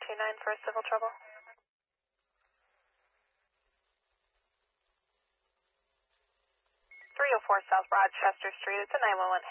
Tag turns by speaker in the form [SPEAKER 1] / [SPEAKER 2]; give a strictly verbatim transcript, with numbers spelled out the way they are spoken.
[SPEAKER 1] two nine for civil trouble. three oh four South Rochester Street, it's a nine one one